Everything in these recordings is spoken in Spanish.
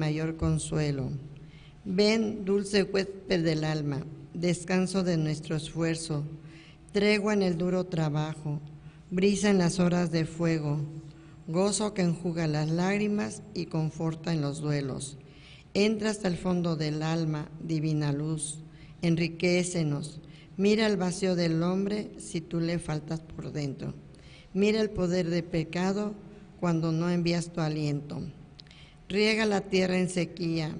mayor consuelo. Ven, dulce huésped del alma, descanso de nuestro esfuerzo, tregua en el duro trabajo, brisa en las horas de fuego, gozo que enjuga las lágrimas y conforta en los duelos. Entra hasta el fondo del alma, divina luz, enriquécenos. Mira el vacío del hombre si tú le faltas por dentro. Mira el poder del pecado cuando no envías tu aliento. Riega la tierra en sequía,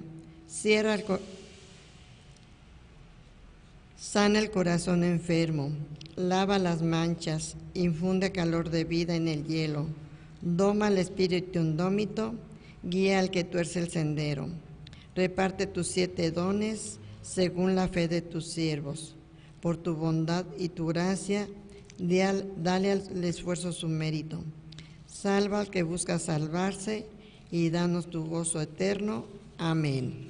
sana el corazón enfermo, lava las manchas, infunde calor de vida en el hielo, doma al espíritu indómito, guía al que tuerce el sendero. Reparte tus 7 dones según la fe de tus siervos. Por tu bondad y tu gracia, dale al esfuerzo su mérito. Salva al que busca salvarse y danos tu gozo eterno. Amén.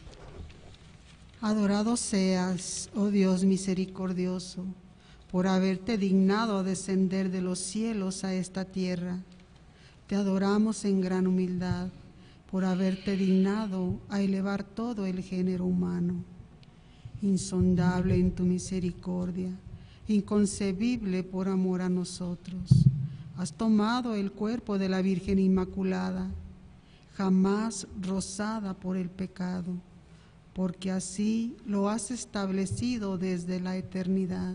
Adorado seas, oh Dios misericordioso, por haberte dignado a descender de los cielos a esta tierra. Te adoramos en gran humildad, por haberte dignado a elevar todo el género humano. Insondable en tu misericordia, inconcebible por amor a nosotros, has tomado el cuerpo de la Virgen Inmaculada, jamás rozada por el pecado, porque así lo has establecido desde la eternidad.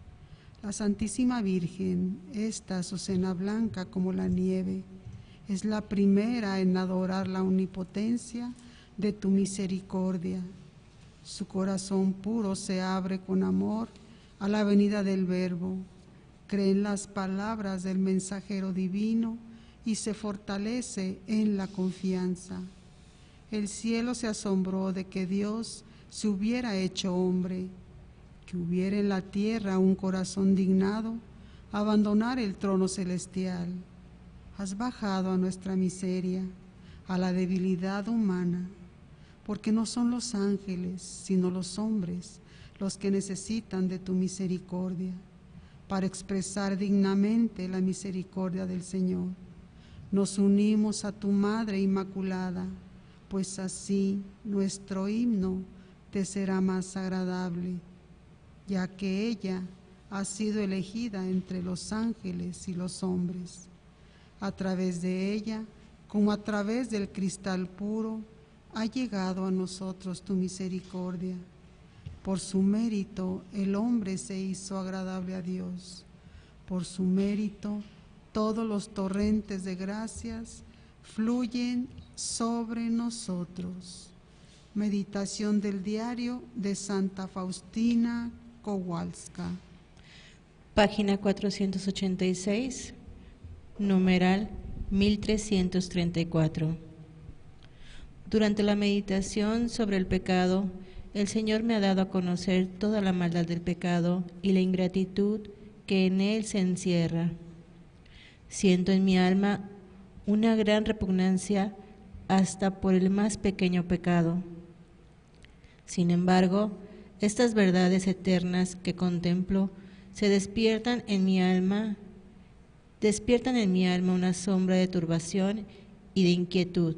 La Santísima Virgen, esta azucena blanca como la nieve, es la primera en adorar la omnipotencia de tu misericordia. Su corazón puro se abre con amor a la venida del Verbo, cree en las palabras del mensajero divino y se fortalece en la confianza. El cielo se asombró de que Dios se hubiera hecho hombre, que hubiera en la tierra un corazón dignado a abandonar el trono celestial. Has bajado a nuestra miseria, a la debilidad humana, porque no son los ángeles, sino los hombres, los que necesitan de tu misericordia, para expresar dignamente la misericordia del Señor. Nos unimos a tu Madre Inmaculada, pues así nuestro himno te será más agradable, ya que ella ha sido elegida entre los ángeles y los hombres. A través de ella, como a través del cristal puro, ha llegado a nosotros tu misericordia. Por su mérito, el hombre se hizo agradable a Dios. Por su mérito, todos los torrentes de gracias fluyen sobre nosotros. Meditación del diario de Santa Faustina Kowalska. Página 486, numeral 1334. Durante la meditación sobre el pecado, el Señor me ha dado a conocer toda la maldad del pecado y la ingratitud que en él se encierra. Siento en mi alma una gran repugnancia hasta por el más pequeño pecado. Sin embargo, estas verdades eternas que contemplo despiertan en mi alma una sombra de turbación y de inquietud.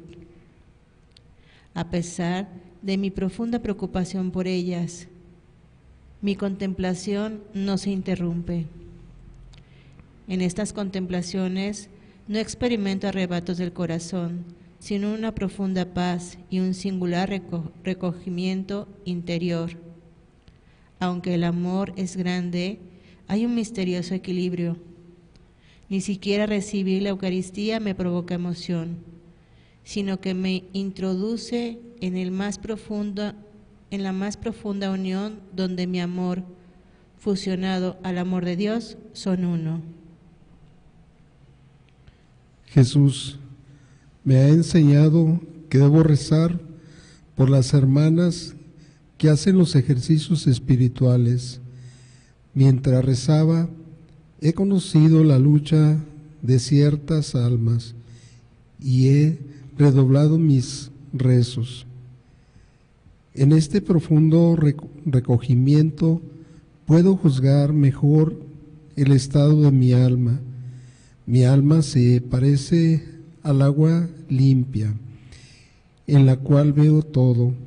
A pesar de mi profunda preocupación por ellas, mi contemplación no se interrumpe. En estas contemplaciones no experimento arrebatos del corazón, sino una profunda paz y un singular recogimiento interior. Aunque el amor es grande, hay un misterioso equilibrio. Ni siquiera recibir la Eucaristía me provoca emoción, sino que me introduce en la más profunda unión donde mi amor, fusionado al amor de Dios, son uno. Jesús me ha enseñado que debo rezar por las hermanas que hacen los ejercicios espirituales. Mientras rezaba, he conocido la lucha de ciertas almas y he redoblado mis rezos. En este profundo recogimiento puedo juzgar mejor el estado de mi alma. Mi alma se parece al agua limpia en la cual veo todo